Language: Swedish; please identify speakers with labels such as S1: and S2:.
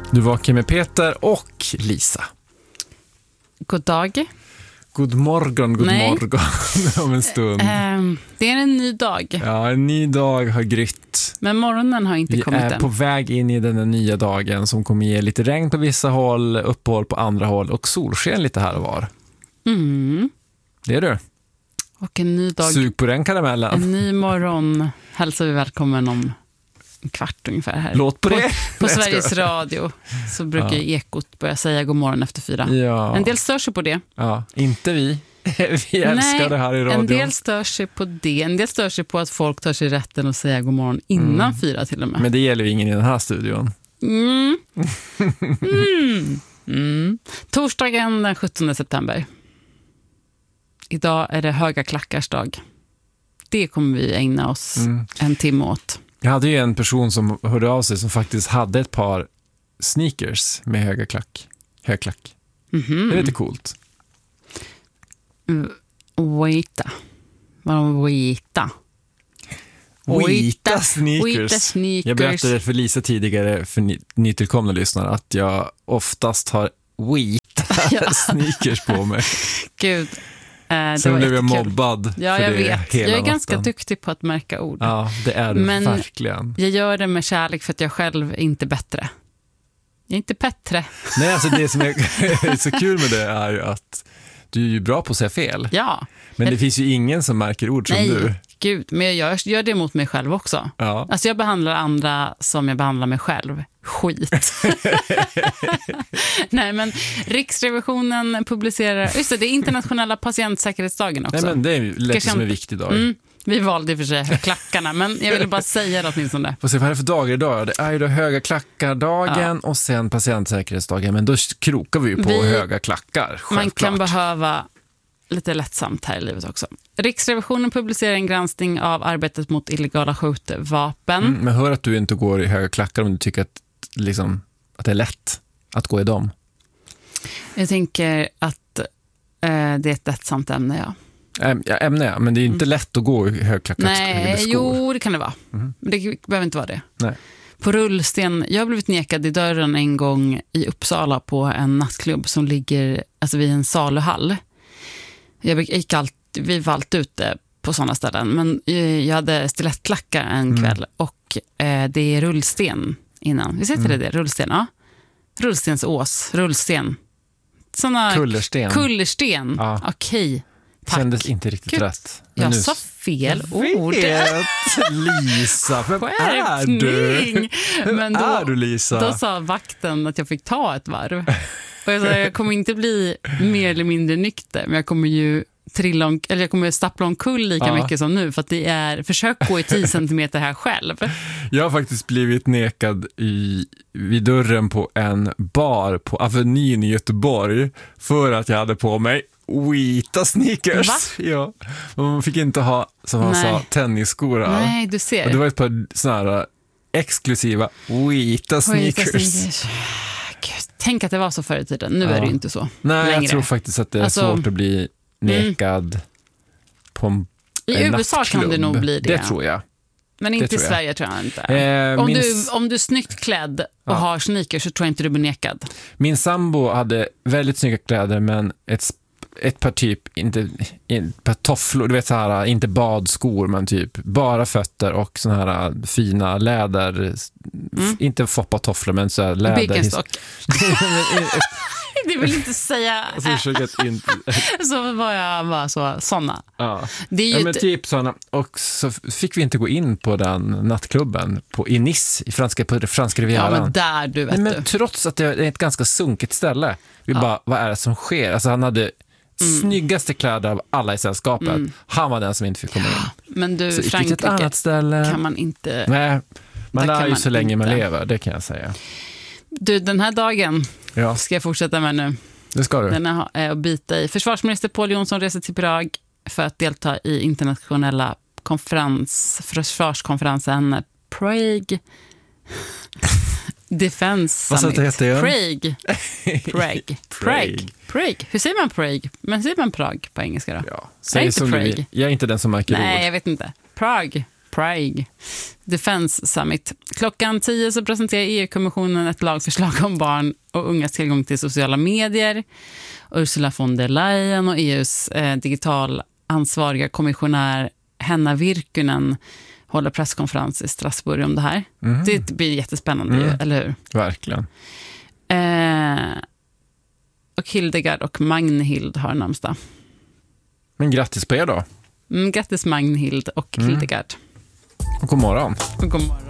S1: Du vaknar med Peter och Lisa.
S2: God dag.
S1: God morgon om en stund.
S2: Det är en ny dag.
S1: Ja, en ny dag har grytt.
S2: Men morgonen har inte kommit än.
S1: Vi är på väg in i den nya dagen som kommer ge lite regn på vissa håll, uppehåll på andra håll och solsken lite här och var.
S2: Mm.
S1: Det är du.
S2: Och en ny dag.
S1: Sug på den karamellen.
S2: En ny morgon hälsar vi välkommen om en kvart ungefär här.
S1: Låt på det.
S2: På Sveriges Radio så brukar Ekot börja säga god morgon efter 4.
S1: Ja.
S2: En del stör sig på det.
S1: Ja, inte vi. Vi älskar det här i radio.
S2: En del stör sig på det. En del stör sig på att folk tar sig rätten att säga god morgon innan 4 till och med.
S1: Men det gäller ju ingen i den här studion.
S2: Torsdagen den 17 september. Idag är det höga klackars dag. Det kommer vi ägna oss en timme åt.
S1: Jag hade ju en person som hörde av sig som faktiskt hade ett par sneakers med högklack. Det är lite coolt.
S2: Waita.
S1: Wita sneakers. Jag berättade för Lisa tidigare, för nytillkomna lyssnare, att jag oftast har wita sneakers på mig.
S2: Gud.
S1: Sen blev jag mobbad för
S2: jag
S1: det
S2: vet.
S1: hela
S2: Jag är ganska
S1: natten.
S2: duktig på att märka ord.
S1: Ja, det är du
S2: men
S1: verkligen.
S2: Jag gör det med kärlek för att jag själv är inte bättre. Jag är inte bättre.
S1: Nej, alltså det som är så kul med det är ju att du är ju bra på att säga fel.
S2: Ja.
S1: Men det finns ju ingen som märker ord som du.
S2: Gud, men jag gör det mot mig själv också.
S1: Ja.
S2: Alltså jag behandlar andra som jag behandlar mig själv. Skit. Nej, men Riksrevisionen publicerar... Just det är internationella patientsäkerhetsdagen också.
S1: Nej, men det är lätt som en viktig dag.
S2: Vi valde i och för sig klackarna, men jag ville bara säga det åtminstone.
S1: Får se vad är det för dagar idag? Det är ju då höga klackardagen och sen patientsäkerhetsdagen. Men då krokar vi ju på höga klackar, självklart.
S2: Man kan behöva lite lättsamt här i livet också. Riksrevisionen publicerar en granskning av arbetet mot illegala skjutvapen.
S1: Men hör att du inte går i höga klackar om du tycker att, liksom, att det är lätt att gå i dem.
S2: Jag tänker att det är ett lättsamt ämne, ja.
S1: Ämne, men det är ju inte lätt att gå i högklackat skor.
S2: Nej, jo, det kan det vara. Men det behöver inte vara det.
S1: Nej.
S2: På rullsten, jag har blivit nekad i dörren en gång i Uppsala på en nattklubb som ligger alltså vid en saluhall. Vi var alltid ute på sådana ställen, men jag hade stilettklackar en kväll och det är rullsten innan. Visst heter det? Rullsten, ja. Rullstensås, rullsten. Kullersten.
S1: Ja.
S2: Okej. Tack.
S1: Kändes inte riktigt rätt. Men
S2: jag sa fel ord.
S1: Lisa, vem är du?
S2: Men då,
S1: är du, Lisa?
S2: Då sa vakten att jag fick ta ett varv. Och jag sa, jag kommer inte bli mer eller mindre nykter, men jag kommer ju jag kommer stappla omkull lika mycket som nu, för att det är försök gå i 10 centimeter här själv.
S1: Jag har faktiskt blivit nekad vid dörren på en bar på Avenyn i Göteborg för att jag hade på mig vita sneakers.
S2: Va?
S1: Ja. Och man fick inte ha, som han sa, tennisskor.
S2: Nej, du ser.
S1: Och det var ett par såna här exklusiva vita sneakers.
S2: Gud, tänk att det var så förr i tiden. Nu är det ju inte så.
S1: Nej,
S2: längre.
S1: Jag tror faktiskt att det är svårt att bli nekad på en
S2: USA
S1: nattklubb.
S2: kan det nog bli det.
S1: Det tror jag.
S2: Men inte i Sverige tror jag inte. Om du är snyggt klädd och har sneakers så tror jag inte du blir nekad.
S1: Min sambo hade väldigt snygga kläder, men ett par typ, inte ett par tofflor, du vet så här, inte badskor, men typ bara fötter och såna här fina läder, inte foppa tofflor, men så här läder.
S2: Birkenstock. Det vill inte säga. Så var jag bara såna.
S1: Ja.
S2: Det är ju
S1: men typ såna. Och så fick vi inte gå in på den nattklubben i Nice, på det franska rivieran.
S2: Ja, men där du vet.
S1: Men trots att det är ett ganska sunkigt ställe. Vi bara, vad är det som sker? Alltså han hade snyggaste kläder av alla i sällskapet. Han var den som inte fick komma in.
S2: Men du,
S1: så
S2: Frankrike
S1: ett annat ställe
S2: kan man inte...
S1: Nej, man lär ju så länge man lever, det kan jag säga.
S2: Du, den här dagen ska jag fortsätta med nu.
S1: Det ska du.
S2: Den är att bita i. Försvarsminister Pål Jonsson reser till Prag för att delta i internationella försvarskonferensen Prague Defense Summit.
S1: Vad heter
S2: Prague. Hur säger man Prague? Men säger man Prag på engelska då?
S1: Ja, säg som du vill. Jag är inte den som märker ord.
S2: Nej, jag vet inte. Prague. Prague Defense Summit. Klockan 10 så presenterar EU-kommissionen ett lagförslag om barn och ungas tillgång till sociala medier. Ursula von der Leyen och EUs digitalansvariga kommissionär Henna Virkkunen håller presskonferens i Strasbourg om det här. Det blir jättespännande, eller hur?
S1: Verkligen.
S2: Och Hildegard och Magnhild har namnsdag.
S1: Men grattis på er då.
S2: Grattis Magnhild och Hildegard.
S1: Och god morgon.
S2: Och god morgon.